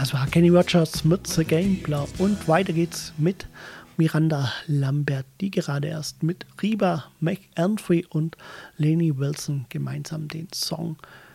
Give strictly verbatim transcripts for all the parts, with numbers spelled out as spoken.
Das war Kenny Rogers mit The Gambler und weiter geht's mit Miranda Lambert, die gerade erst mit Reba McEntry und Lenny Wilson gemeinsam den Song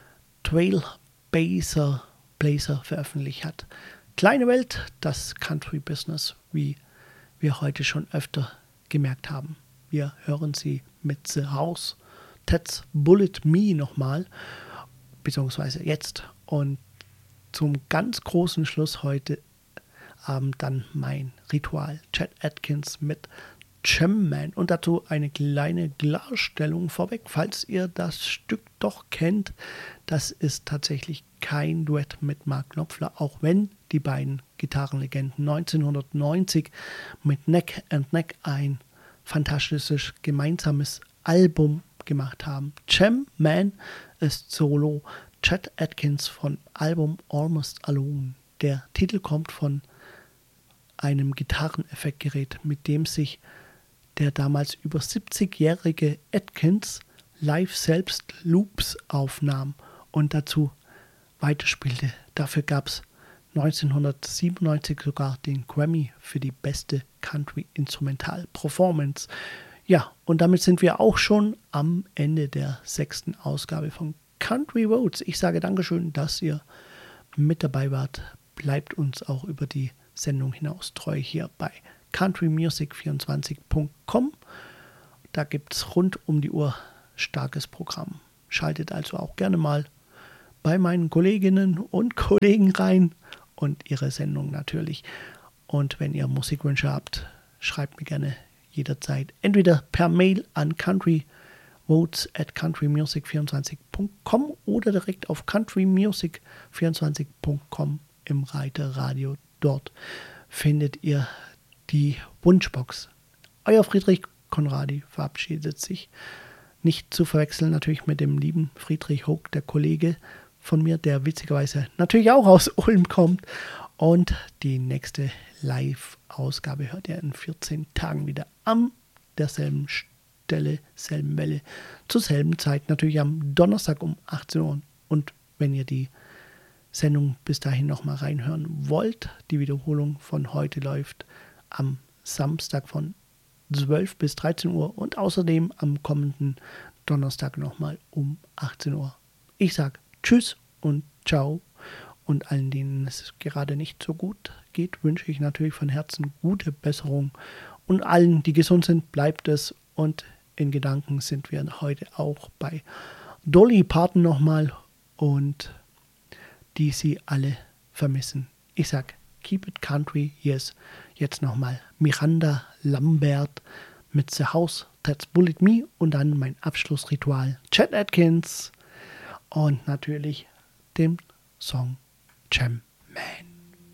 Trailblazer Blazer veröffentlicht hat. Kleine Welt, das Country Business, wie wir heute schon öfter gemerkt haben. Wir hören sie mit The House, Ted's Bullet Me nochmal, beziehungsweise jetzt. Und zum ganz großen Schluss heute Abend dann mein Ritual. Chet Atkins mit Gem Man. Und dazu eine kleine Klarstellung vorweg, falls ihr das Stück doch kennt. Das ist tatsächlich kein Duett mit Mark Knopfler, auch wenn die beiden Gitarrenlegenden neunzehnhundertneunzig mit Neck and Neck ein fantastisches gemeinsames Album gemacht haben. Gem Man ist Solo. Chet Atkins von Album Almost Alone. Der Titel kommt von einem Gitarreneffektgerät, mit dem sich der damals über siebzigjährige Atkins live selbst Loops aufnahm und dazu weiterspielte. Dafür gab es neunzehnhundertsiebenundneunzig sogar den Grammy für die beste Country Instrumental Performance. Ja, und damit sind wir auch schon am Ende der sechsten Ausgabe von Country Roads. Ich sage Dankeschön, dass ihr mit dabei wart. Bleibt uns auch über die Sendung hinaus treu hier bei country music vierundzwanzig punkt com. Da gibt es rund um die Uhr starkes Programm. Schaltet also auch gerne mal bei meinen Kolleginnen und Kollegen rein und ihre Sendung natürlich. Und wenn ihr Musikwünsche habt, schreibt mir gerne jederzeit entweder per Mail an country votes at country music vierundzwanzig punkt com oder direkt auf country music vierundzwanzig punkt com im Reiter Radio. Dort findet ihr die Wunschbox. Euer Friedrich Conradi verabschiedet sich. Nicht zu verwechseln natürlich mit dem lieben Friedrich Hoog, der Kollege von mir, der witzigerweise natürlich auch aus Ulm kommt. Und die nächste Live-Ausgabe hört ihr in vierzehn Tagen wieder an derselben Stelle, selben Welle, zur selben Zeit. Natürlich am Donnerstag um achtzehn Uhr. Und wenn ihr die Sendung bis dahin nochmal reinhören wollt, die Wiederholung von heute läuft am Samstag von zwölf bis dreizehn Uhr und außerdem am kommenden Donnerstag nochmal um achtzehn Uhr. Ich sage Tschüss und Ciao und allen, denen es gerade nicht so gut geht, wünsche ich natürlich von Herzen gute Besserung und allen, die gesund sind, bleibt es und in Gedanken sind wir heute auch bei Dolly Parton nochmal und die sie alle vermissen. Ich sag Keep It Country, yes. Jetzt nochmal Miranda Lambert mit The House, That's Bullet Me und dann mein Abschlussritual Chet Atkins und natürlich dem Song Gem.